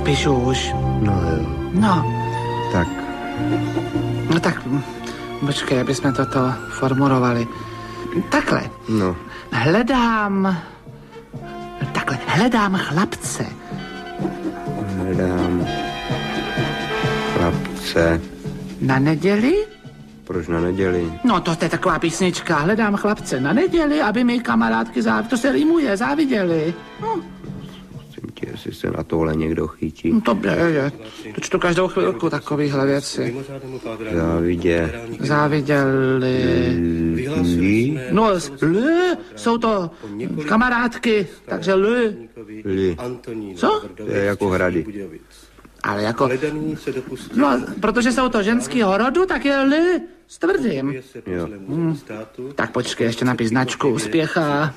Píšu už. No jo. No. Tak. No tak, počkej, aby jsme toto formulovali. Takhle. No. Hledám chlapce. Hledám chlapce. Na neděli? Proč na neděli? No to je taková písnička. Hledám chlapce na neděli, aby mi kamarádky to se rýmuje, záviděli. No. Musím ti, jestli se na tohle někdo chytí. No to je. To čtu každou chvilku takovýhle věci. Záviděli. No, jsou to kamarádky, takže L. Co? To je jako hrady. Ale jako... No, protože jsou to ženskýho rodu, tak je L s tvrdým. Tak počkej, ještě napíš značku Úspěcha.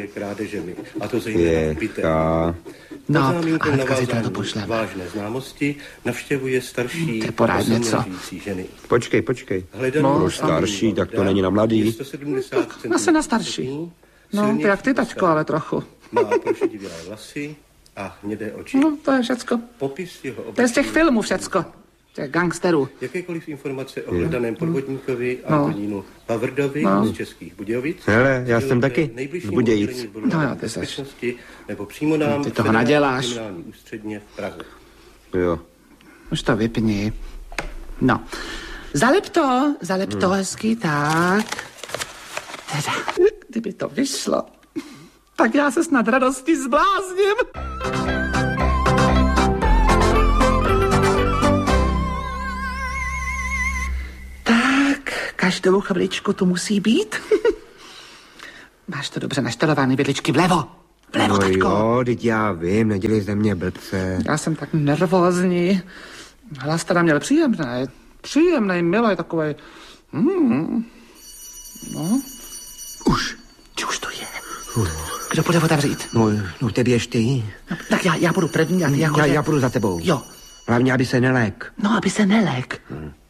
Spěchá. No, a hnedka si to pošleme. Vážné známosti navštěvuje starší. Ty poráď něco. Počkej. No, starší, tak to není na mladý. Asi na starší. No, jak ty, tačko, ale trochu. Má prošedivělé vlasy a hnědé oči. No, to je všecko. Popis jeho To je z těch filmů všecko. Těch gangsterů. Jakékoliv informace o hledaném podvodníkovi Antonínu Pavrdovi z Českých Budějovic. Hele, já jsem taky z Budějic. No jo, ty seš. Nebo přímo nám ty toho naděláš. Kriminální ústředně v Praze. Jo. Už to vypni. No. Zalep to hezky, tak. Teda, kdyby to vyšlo, tak já se snad radostí zblázním. Tak, každou chviličku tu musí být. Máš to dobře naštelovaný, vidličky vlevo. Vlevo, no taťko. Jo, teď já vím, nedělej ze mě blbce. Já jsem tak nervózní. Hlas teda měl příjemný, milý, takovej. No. Už to je. Kdo bude otevřít? No ty běž ty. No, tak já budu první a ty jako... Já půjdu za tebou. Jo. Hlavně, aby se nelek. No, aby se nelek.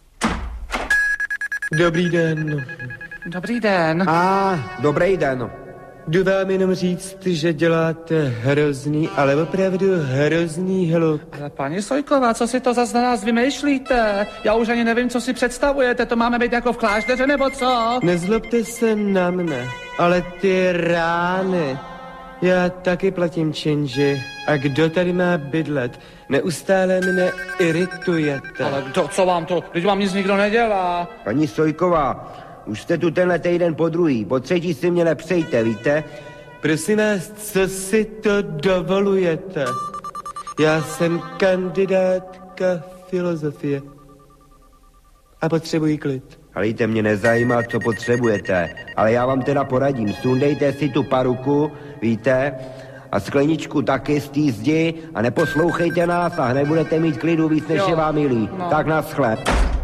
Dobrý den. Dobrý den. Dobrý den. Jdu vám jenom říct, že děláte hrozný, ale opravdu hrozný hluk. Ale paní Sojková, co si to za nás vymýšlíte? Já už ani nevím, co si představujete. To máme být jako v klášteře, nebo co? Nezlobte se na mne, ale ty rány. Já taky platím činži. A kdo tady má bydlet? Neustále mne iritujete. Ale co vám to? Když vám nic nikdo nedělá. Paní Sojková, už jste tu tenhle týden po druhý. Po třetí si mě nepřejte, víte? Prosím vás, co si to dovolujete? Já jsem kandidátka filozofie. A potřebuji klid. Halejte, mě nezajímá, co potřebujete. Ale já vám teda poradím. Sundejte si tu paruku, víte? A skleničku taky z té zdi a neposlouchejte nás a hned budete mít klidu víc, než je vám milý. No. Tak naschle.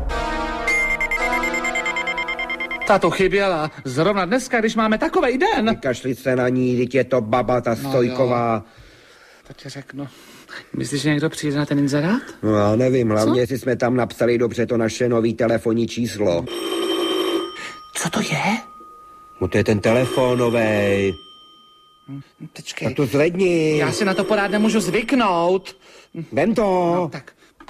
Ta to chyběla. Zrovna dneska, když máme takovej den. Vykašli se na ní, teď je to baba, ta Sojková. To ti řeknu. Myslíš, že někdo přijde na ten inzerát? No já nevím, hlavně jestli jsme tam napsali dobře to naše nový telefonní číslo. Co to je? No to je ten telefon novej. Počkej. A to zvedni. Já si na to pořád nemůžu zvyknout. Vem to. No, tak.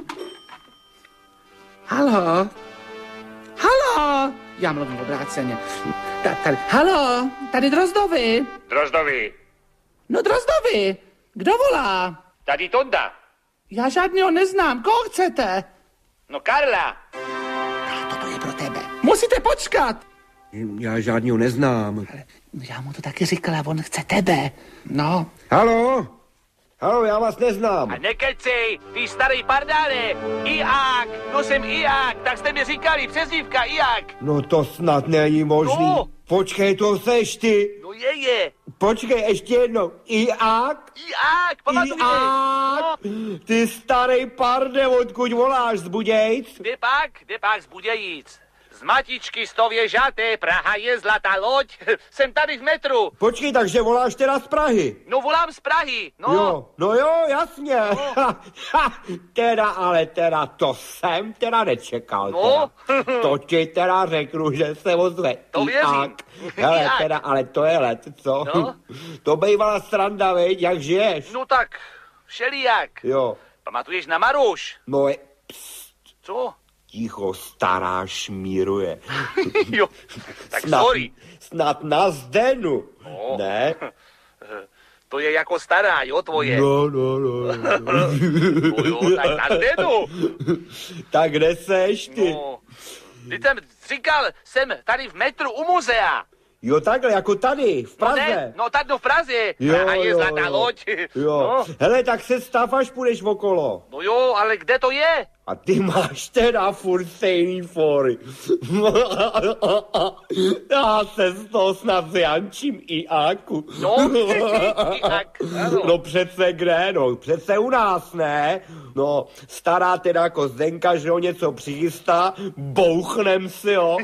Haló? Haló? Já mluvím obráceně. Tady. Haló? Tady Drozdovi. Drozdovi. No Drozdovi. Kdo volá? Tady Tonda. Já žádného neznám. Koho chcete? No Karla. Toto je pro tebe. Musíte počkat. Já žádného neznám. Ale já mu to taky říkala, on chce tebe. No. Haló? Haló, já vás neznám. A nekecej, ty starý pardále. Iák, no jsem Iák, tak jste mi říkali, přezdívka Iák. No to snad není možný. No. Počkej, to seš ty. No je. Počkej, ještě jednou. Iák? Iák, pamatuješ? Iák? No. Ty starý parde, odkud voláš, z Budějic? Kde pak z Budějic? Z Matičky Stověžaté, Praha je zlatá loď. Jsem tady v metru. Počkej, takže voláš teda z Prahy? No volám z Prahy, no. Jo, no jo, jasně. No. teda, to jsem teda nečekal. No. Teda. To ti teda řeknu, že se ozve. To věřím. Hele, teda, ale to je let, co? No. To bývala sranda, veď, jak žiješ? No tak, všelijak. Jo. Pamatuješ na Maruš? Moje... Co? Ticho, stará šmíruje. Jo, tak sorry. Snad na Zdenu, ne? To je jako stará, jo, tvoje? No. Jo, tak na Zdenu. Tak kde seš ty? No, ty jsem říkal, jsem tady v metru u muzea. Jo, takhle, jako tady, v Praze. No, ne, no tady v Praze. Praha je zlatá loď. Jo. No. Hele, tak se stav, až půjdeš okolo. No jo, ale kde to je? A ty máš teda furt stejný fory. Já se z toho snad zjančím i Áku. No, jak? No přece kde, no přece u nás, ne? No, stará teda jako Zdenka, že ho něco přichystá, bouchnem si, jo.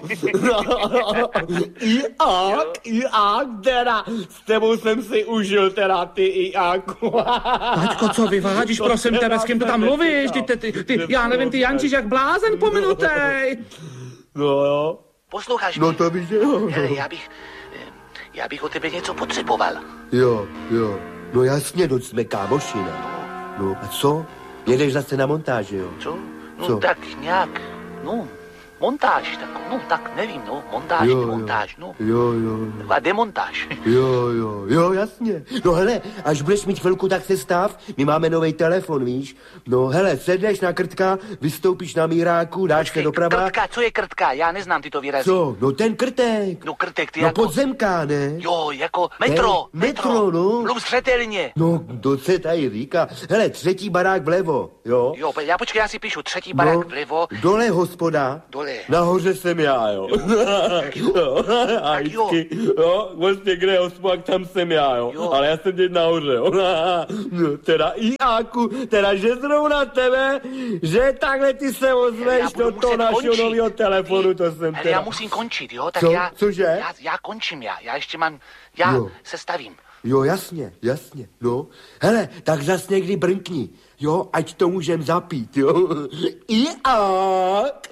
I Ák, teda, s tebou jsem si užil teda ty i Áku. Taťko, co vyvádíš, prosím tebe, s kým to tam mluvíš? Ty, já nevím, ty jančíš jak blázen pominutej. No jo. Posloucháš No mě? to víš, jo. Hele, já bych od tebe něco potřeboval. Jo. No jasně, no jsme kámoši, ne? No a co? Jedeš zase na montáži, jo? Co? No Co? tak nějak, no, montáž, tak nevím, no, montáž, no. Jo. Taková demontáž. Jo, jasně. No hele, až budeš mít chvilku, tak se stav. My máme nový telefon, víš? No hele, sedneš na Krtka, vystoupíš na Míráku, dáš se doprava. Krtka, co je krtka? Já neznám tyto výrazy. Co? No ten Krtek. No krtek, ty No jako... podzemka, ne? Jo, jako metro. No. Mluv zřetelně. No, to se tady říká. Hele, 3. barák vlevo, jo? Jo, já si píšu 3. barák vlevo. Dole hospoda. Dole. Nahoře jsem já, jo. Tak jo. Jo, vlastně kde je hospoda, tam jsem já, jo. Ale já jsem teď nahoře, jo. No, teda i Áku, teda že zrovna tebe, že takhle ty se ozveš do toho našeho nového telefonu, to jsem teda. Ale já musím končit, jo, tak Co? já... Cože? Já končím, já ještě se stavím. Jo, jasně, no. Hele, tak zas někdy brnkni, jo, ať to můžem zapít, jo. I Ák,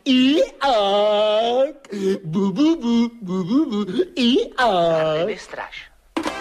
bu, i Ák. Nevystraš.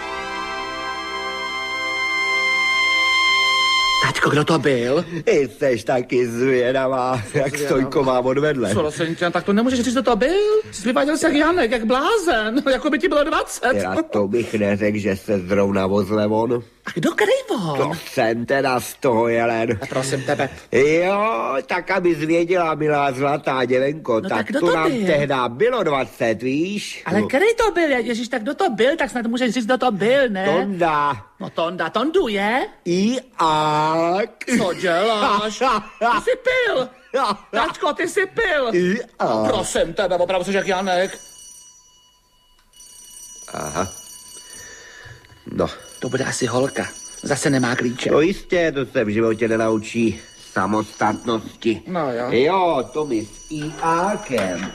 Taťko, kdo to byl? Jseš taky zvědavá, jak Stojko má odvedle. Prosím, tak to nemůžeš říct, kdo to byl? Jsi vyváděl se jak Janek, jak blázen, jako by ti bylo 20. Teda to bych neřekl, že se zrovna vozle on. A kdo krejvon? To jsem teda z toho jelen. Prosím tebe. Jo, tak aby zvěděla, milá zlatá děvenko, No tak tak kdo to to nám byl? tehda bylo 20, víš? Ale který to byl, Ježíš, tak kdo to byl, tak snad můžeš říct, kdo to byl, ne? Tonda. No Tondu je? I Ák. Co děláš? Ty jsi pil. Taťko, ty jsi pil. I Ák. Prosím tebe, opravdu jsi jak Janek. Aha. No. To bude asi holka. Zase nemá klíče. No jistě, to se v životě nenaučí samostatnosti. No jo. Jo, to my s I Ákem.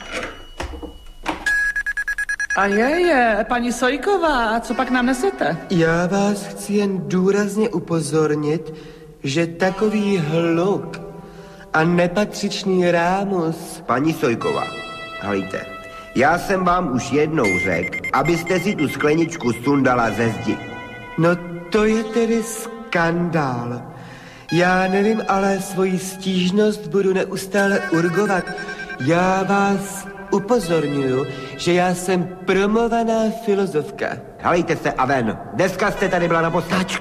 A paní Sojková, co pak nám nesete? Já vás chci jen důrazně upozornit, že takový hluk a nepatřičný rámus... Paní Sojková, halíte, já jsem vám už jednou řekl, abyste si tu skleničku sundala ze zdi. No to je tedy skandál. Já nevím, ale svoji stížnost budu neustále urgovat. Já vás upozorňuju, že já jsem promovaná filozofka. Halejte se a ven. Dneska jste tady byla naposled.